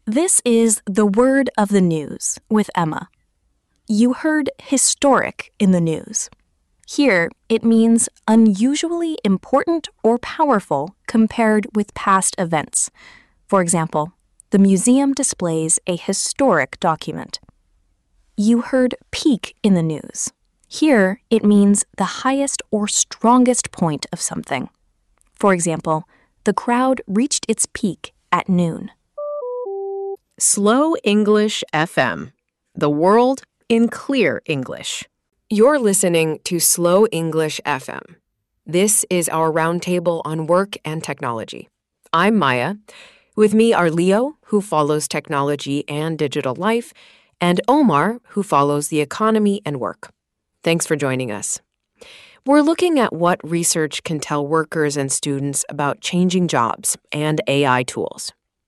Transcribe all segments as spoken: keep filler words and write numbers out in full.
This is the word of the news with Emma. You heard historic in the news. Here, it means unusually important or powerful compared with past events. For example, the museum displays a historic document. You heard peak in the news. Here, it means the highest or strongest point of something. For example, the crowd reached its peak at noon. Slow English F M, the world in clear English. You're listening to Slow English F M. This is our roundtable on work and technology. I'm Maya. With me are Leo, who follows technology and digital life, and Omar, who follows the economy and work. Thanks for joining us. We're looking at what research can tell workers and students about changing jobs and A I tools.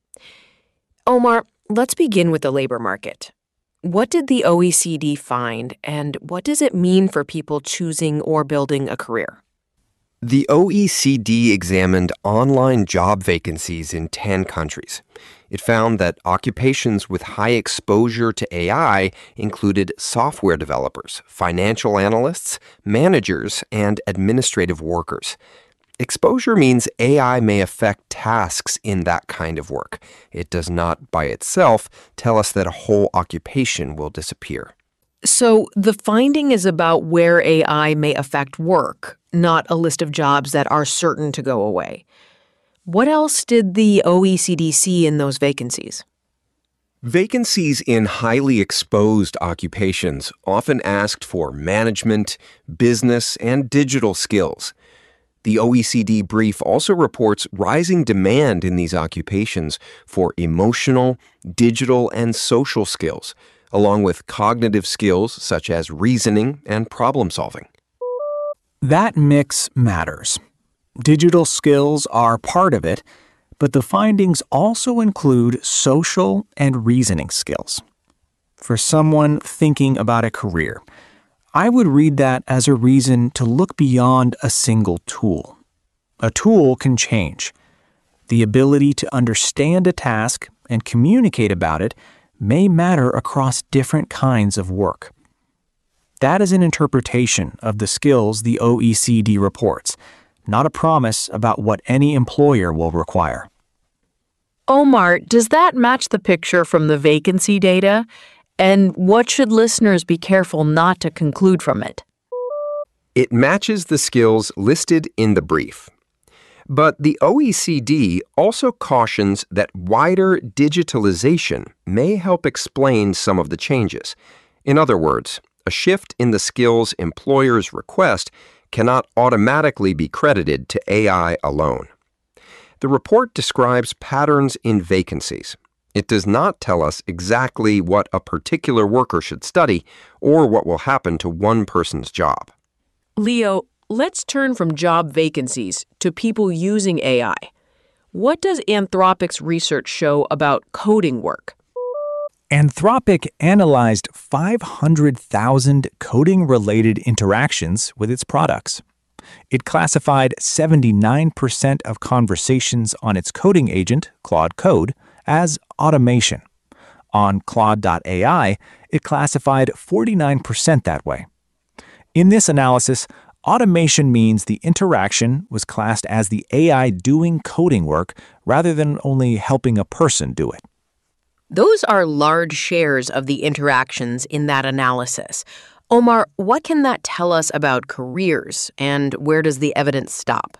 Omar, let's begin with the labor market. What did the O E C D find, and what does it mean for people choosing or building a career? The O E C D examined online job vacancies in ten countries. It found that occupations with high exposure to A I included software developers, financial analysts, managers, and administrative workers. Exposure means A I may affect tasks in that kind of work. It does not, by itself, tell us that a whole occupation will disappear. So the finding is about where A I may affect work, not a list of jobs that are certain to go away. What else did the O E C D see in those vacancies? Vacancies in highly exposed occupations often asked for management, business, and digital skills. The O E C D brief also reports rising demand in these occupations for emotional, digital, and social skills, along with cognitive skills such as reasoning and problem solving. That mix matters. Digital skills are part of it, but the findings also include social and reasoning skills. For someone thinking about a career, I would read that as a reason to look beyond a single tool. A tool can change. The ability to understand a task and communicate about it may matter across different kinds of work. That is an interpretation of the skills the O E C D reports, not a promise about what any employer will require. Omar, does that match the picture from the vacancy data? And what should listeners be careful not to conclude from it? It matches the skills listed in the brief. But the O E C D also cautions that wider digitalization may help explain some of the changes. In other words, a shift in the skills employers request cannot automatically be credited to A I alone. The report describes patterns in vacancies. It does not tell us exactly what a particular worker should study or what will happen to one person's job. Leo, let's turn from job vacancies to people using A I. What does Anthropic's research show about coding work? Anthropic analyzed five hundred thousand coding-related interactions with its products. It classified seventy-nine percent of conversations on its coding agent, Claude Code, as automation. On Claude dot A I, it classified forty-nine percent that way. In this analysis, automation means the interaction was classed as the A I doing coding work rather than only helping a person do it. Those are large shares of the interactions in that analysis. Omar, what can that tell us about careers, and where does the evidence stop?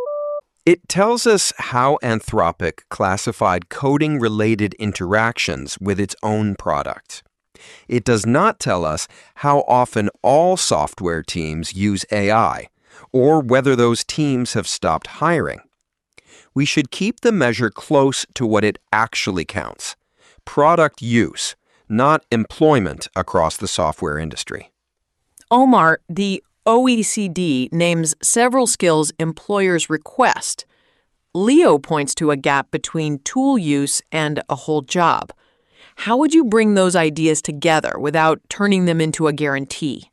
It tells us how Anthropic classified coding-related interactions with its own product. It does not tell us how often all software teams use A I, or whether those teams have stopped hiring. We should keep the measure close to what it actually counts: product use, not employment across the software industry. Omar, the O E C D names several skills employers request. Leo points to a gap between tool use and a whole job. How would you bring those ideas together without turning them into a guarantee?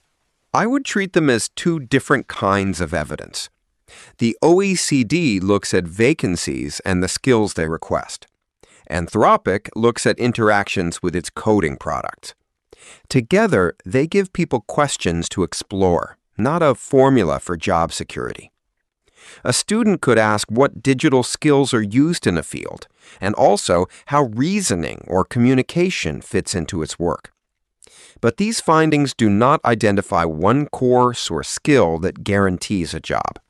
I would treat them as two different kinds of evidence. The O E C D looks at vacancies and the skills they request. Anthropic looks at interactions with its coding product. Together, they give people questions to explore, not a formula for job security. A student could ask what digital skills are used in a field, and also how reasoning or communication fits into its work. But these findings do not identify one course or skill that guarantees a job.